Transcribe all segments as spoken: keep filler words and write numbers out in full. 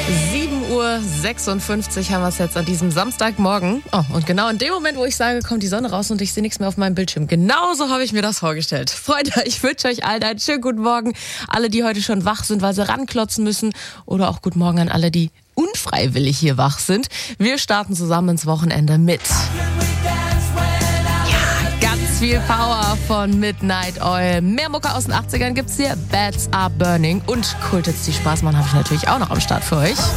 sieben Uhr sechsundfünfzig haben wir es jetzt an diesem Samstagmorgen. Oh, und genau in dem Moment, wo ich sage, kommt die Sonne raus und ich sehe nichts mehr auf meinem Bildschirm. Genauso habe ich mir das vorgestellt. Freunde, ich wünsche euch allen einen schönen guten Morgen. Alle, die heute schon wach sind, weil sie ranklotzen müssen. Oder auch guten Morgen an alle, die unfreiwillig hier wach sind. Wir starten zusammen ins Wochenende mit ganz viel Power von Midnight Oil. Mehr Mucke aus den achtzigern gibt's hier. Bats Are Burning. Und Kultits, die Spaß machen, habe ich natürlich auch noch am Start für euch.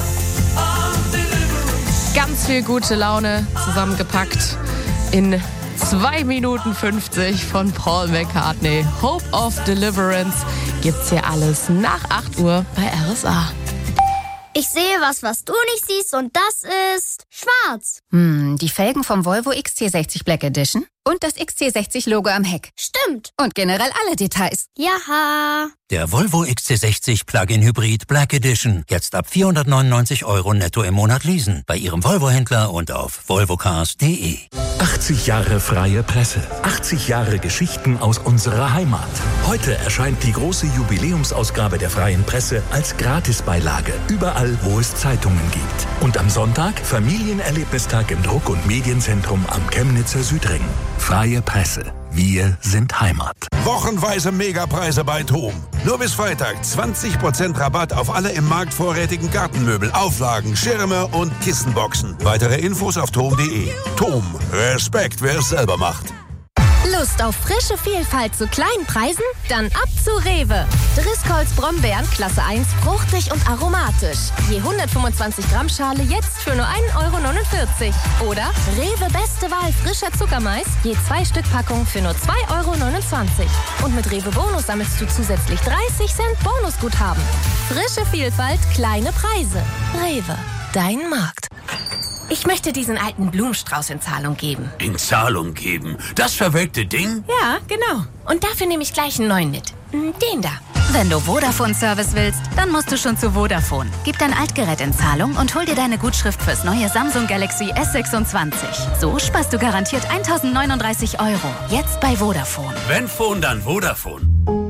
Ganz viel gute Laune zusammengepackt in zwei Minuten fünfzig von Paul McCartney. Hope of Deliverance gibt's hier alles nach acht Uhr bei R S A. Ich sehe was, was du nicht siehst, und das ist schwarz. Hm, die Felgen vom Volvo X C sechzig Black Edition und das X C sechzig Logo am Heck. Stimmt. Und generell alle Details. Jaha. Der Volvo X C sechzig Plug-in Hybrid Black Edition. Jetzt ab vierhundertneunundneunzig Euro netto im Monat leasen. Bei Ihrem Volvo-Händler und auf volvocars punkt de. achtzig Jahre freie Presse. achtzig Jahre Geschichten aus unserer Heimat. Heute erscheint die große Jubiläumsausgabe der Freien Presse als Gratisbeilage. Überall, wo es Zeitungen gibt. Und am Sonntag Familienerlebnistag im Druck- und Medienzentrum am Chemnitzer Südring. Freie Presse. Wir sind Heimat. Wochenweise Megapreise bei TOM. Nur bis Freitag zwanzig Prozent Rabatt auf alle im Markt vorrätigen Gartenmöbel, Auflagen, Schirme und Kissenboxen. Weitere Infos auf tom punkt de. TOM. Respekt, wer es selber macht. Lust auf frische Vielfalt zu kleinen Preisen? Dann ab zu Rewe. Driscolls Brombeeren Klasse eins, fruchtig und aromatisch. Je hundertfünfundzwanzig Gramm Schale jetzt für nur ein Euro neunundvierzig. Oder Rewe Beste Wahl frischer Zuckermais, je zwei Stück Packung für nur zwei Euro neunundzwanzig. Und mit Rewe Bonus sammelst du zusätzlich dreißig Cent Bonusguthaben. Frische Vielfalt, kleine Preise. Rewe, dein Markt. Ich möchte diesen alten Blumenstrauß in Zahlung geben. In Zahlung geben? Das verwelkte Ding? Ja, genau. Und dafür nehme ich gleich einen neuen mit. Den da. Wenn du Vodafone-Service willst, dann musst du schon zu Vodafone. Gib dein Altgerät in Zahlung und hol dir deine Gutschrift fürs neue Samsung Galaxy S sechsundzwanzig. So sparst du garantiert eintausendneununddreißig Euro. Jetzt bei Vodafone. Wenn Phone, dann Vodafone.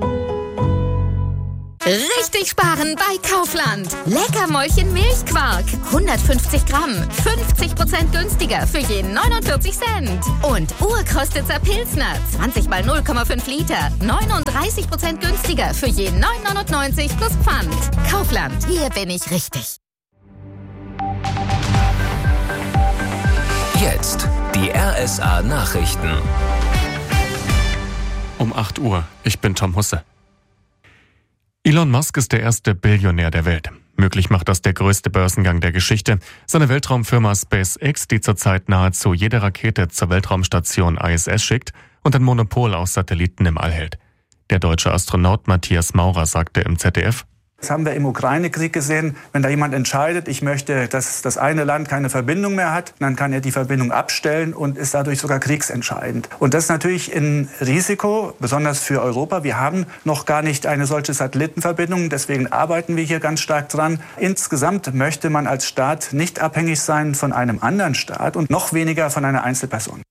Richtig sparen bei Kaufland. Leckermäulchen Milchquark. hundertfünfzig Gramm. fünfzig Prozent günstiger für jeden neunundvierzig Cent. Und Urkostitzer Pilsner. zwanzig mal null Komma fünf Liter. neununddreißig Prozent günstiger für jeden neun neunundneunzig plus Pfand. Kaufland. Hier bin ich richtig. Jetzt die R S A Nachrichten. Um acht Uhr. Ich bin Tom Husse. Elon Musk ist der erste Billionär der Welt. Möglich macht das der größte Börsengang der Geschichte. Seine Weltraumfirma SpaceX, die zurzeit nahezu jede Rakete zur Weltraumstation I S S schickt und ein Monopol auf Satelliten im All hält. Der deutsche Astronaut Matthias Maurer sagte im Z D F: Das haben wir im Ukraine-Krieg gesehen. Wenn da jemand entscheidet, ich möchte, dass das eine Land keine Verbindung mehr hat, dann kann er die Verbindung abstellen und ist dadurch sogar kriegsentscheidend. Und das ist natürlich ein Risiko, besonders für Europa. Wir haben noch gar nicht eine solche Satellitenverbindung, deswegen arbeiten wir hier ganz stark dran. Insgesamt möchte man als Staat nicht abhängig sein von einem anderen Staat und noch weniger von einer Einzelperson.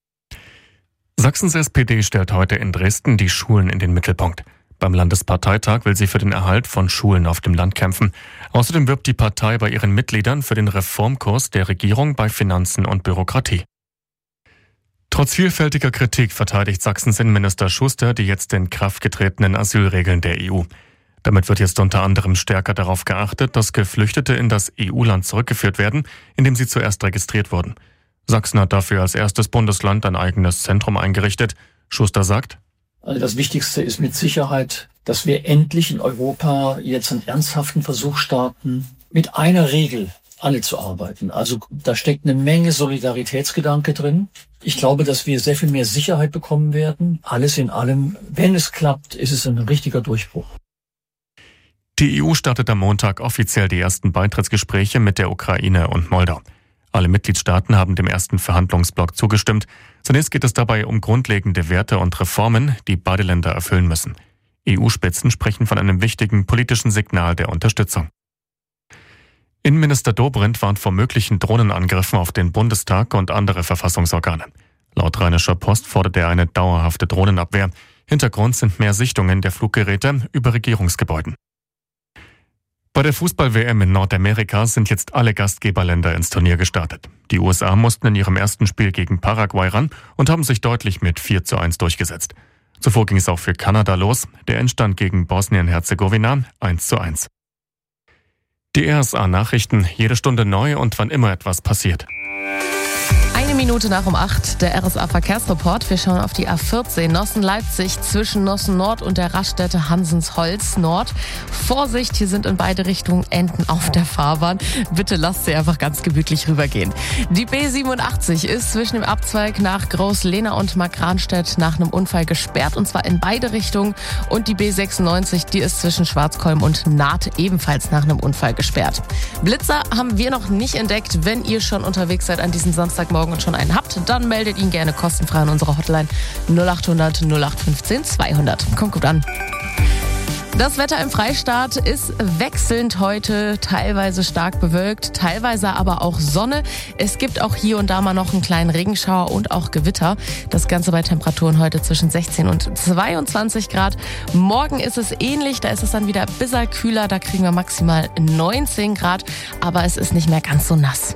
Sachsens S P D stellt heute in Dresden die Schulen in den Mittelpunkt. Beim Landesparteitag will sie für den Erhalt von Schulen auf dem Land kämpfen. Außerdem wirbt die Partei bei ihren Mitgliedern für den Reformkurs der Regierung bei Finanzen und Bürokratie. Trotz vielfältiger Kritik verteidigt Sachsens Innenminister Schuster die jetzt in Kraft getretenen Asylregeln der E U. Damit wird jetzt unter anderem stärker darauf geachtet, dass Geflüchtete in das E U-Land zurückgeführt werden, in dem sie zuerst registriert wurden. Sachsen hat dafür als erstes Bundesland ein eigenes Zentrum eingerichtet. Schuster sagt: Also das Wichtigste ist mit Sicherheit, dass wir endlich in Europa jetzt einen ernsthaften Versuch starten, mit einer Regel alle zu arbeiten. Also da steckt eine Menge Solidaritätsgedanke drin. Ich glaube, dass wir sehr viel mehr Sicherheit bekommen werden. Alles in allem, wenn es klappt, ist es ein richtiger Durchbruch. Die E U startet am Montag offiziell die ersten Beitrittsgespräche mit der Ukraine und Moldau. Alle Mitgliedstaaten haben dem ersten Verhandlungsblock zugestimmt. Zunächst geht es dabei um grundlegende Werte und Reformen, die beide Länder erfüllen müssen. E U-Spitzen sprechen von einem wichtigen politischen Signal der Unterstützung. Innenminister Dobrindt warnt vor möglichen Drohnenangriffen auf den Bundestag und andere Verfassungsorgane. Laut Rheinischer Post fordert er eine dauerhafte Drohnenabwehr. Hintergrund sind mehr Sichtungen der Fluggeräte über Regierungsgebäuden. Bei der Fußball-W M in Nordamerika sind jetzt alle Gastgeberländer ins Turnier gestartet. Die U S A mussten in ihrem ersten Spiel gegen Paraguay ran und haben sich deutlich mit vier zu eins durchgesetzt. Zuvor ging es auch für Kanada los. Der Endstand gegen Bosnien-Herzegowina eins zu eins. Die R S A-Nachrichten, jede Stunde neu und wann immer etwas passiert. Eine Minute nach um acht, der R S A-Verkehrsreport. Wir schauen auf die A vierzehn Nossen-Leipzig zwischen Nossen Nord und der Raststätte Hansensholz Nord. Vorsicht, hier sind in beide Richtungen Enten auf der Fahrbahn. Bitte lasst sie einfach ganz gemütlich rübergehen. Die B siebenundachtzig ist zwischen dem Abzweig nach Groß-Lehna und Markranstädt nach einem Unfall gesperrt, und zwar in beide Richtungen. Und die B sechsundneunzig, die ist zwischen Schwarzkolm und Naht ebenfalls nach einem Unfall gesperrt. Blitzer haben wir noch nicht entdeckt. Wenn ihr schon unterwegs seid an diesem Samstagmorgen und schon einen habt, dann meldet ihn gerne kostenfrei an unsere Hotline null acht hundert null acht fünfzehn zweihundert. Kommt gut an. Das Wetter im Freistaat ist wechselnd heute, teilweise stark bewölkt, teilweise aber auch Sonne. Es gibt auch hier und da mal noch einen kleinen Regenschauer und auch Gewitter. Das Ganze bei Temperaturen heute zwischen sechzehn und zweiundzwanzig Grad. Morgen ist es ähnlich, da ist es dann wieder ein bisschen kühler, da kriegen wir maximal neunzehn Grad, aber es ist nicht mehr ganz so nass.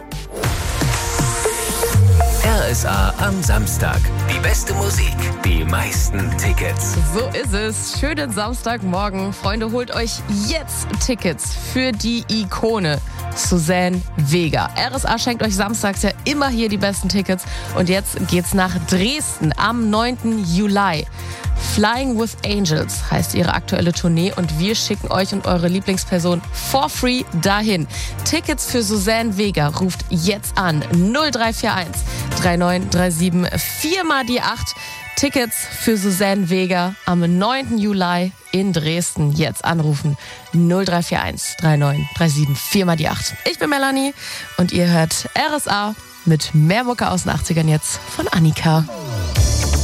R S A am Samstag. Die beste Musik, die meisten Tickets. So ist es. Schönen Samstagmorgen. Freunde, holt euch jetzt Tickets für die Ikone Suzanne Vega. R S A schenkt euch samstags ja immer hier die besten Tickets. Und jetzt geht's nach Dresden am neunten Juli. Flying with Angels heißt ihre aktuelle Tournee und wir schicken euch und eure Lieblingsperson for free dahin. Tickets für Suzanne Vega ruft jetzt an null drei vier eins drei neun drei sieben vier mal die acht. Tickets für Suzanne Vega am neunten Juli in Dresden. Jetzt anrufen null drei vier eins drei neun drei sieben vier mal die acht. Ich bin Melanie und ihr hört R S A mit mehr Mucke aus den achtzigern jetzt von Annika.